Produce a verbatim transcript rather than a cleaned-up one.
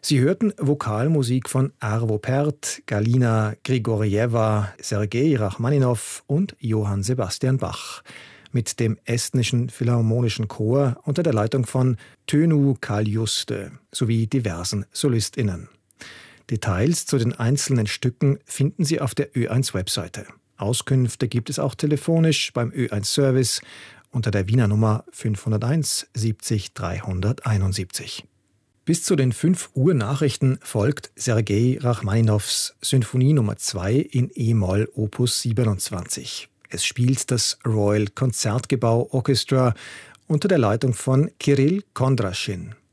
Sie hörten Vokalmusik von Arvo Pärt, Galina Grigorjeva, Sergei Rachmaninow und Johann Sebastian Bach mit dem Estnischen Philharmonischen Chor unter der Leitung von Tönu Kaljuste sowie diversen SolistInnen. Details zu den einzelnen Stücken finden Sie auf der Ö eins Webseite. Auskünfte gibt es auch telefonisch beim Ö eins Service unter der Wiener Nummer fünfhunderteins siebzig dreihunderteinundsiebzig. Bis zu den fünf Uhr Nachrichten folgt Sergei Rachmaninows Sinfonie Nummer zwei in E-Moll Opus siebenundzwanzig. Es spielt das Royal Concertgebouw Orchestra unter der Leitung von Kirill Kondraschin.